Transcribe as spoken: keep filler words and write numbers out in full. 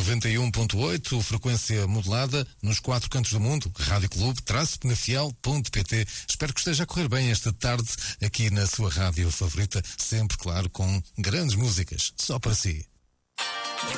noventa e um ponto oito, frequência modulada nos quatro cantos do mundo, Rádio Clube, traço penafiel ponto pt. Espero que esteja a correr bem esta tarde aqui na sua rádio favorita, sempre, claro, com grandes músicas, só para si.